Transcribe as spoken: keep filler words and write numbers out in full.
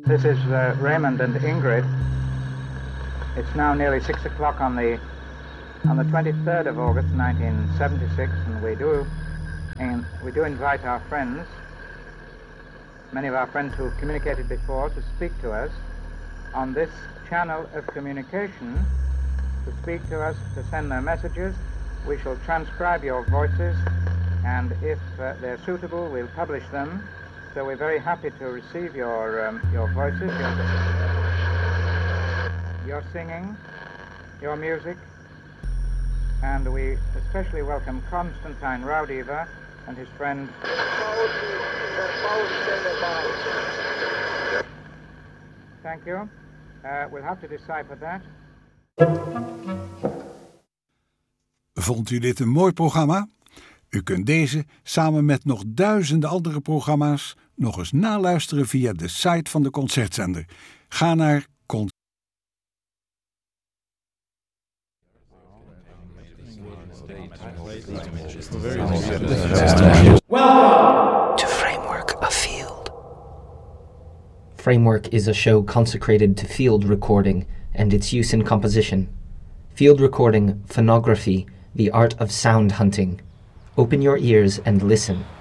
This is uh, Raymond and Ingrid. It's now nearly six o'clock on the on the twenty-third of August, nineteen seventy-six, and we do and we do invite our friends, many of our friends who have communicated before, to speak to us on this channel of communication, to speak to us, to send their messages. We shall transcribe your voices, and if uh, they're suitable, we'll publish them. So we're very happy to receive your um, your voices, your, your singing, your music, and we especially welcome Constantine Raudive and his friend. Thank you. Uh, we'll have to decipher that. Vond u dit een mooi programma? U kunt deze, samen met nog duizenden andere programma's, nog eens naluisteren via de site van de Concertzender. Ga naar concert. Welcome to Framework of Field. Framework is a show consecrated to field recording and its use in composition. Field recording, phonography, the art of sound hunting. Open your ears and listen.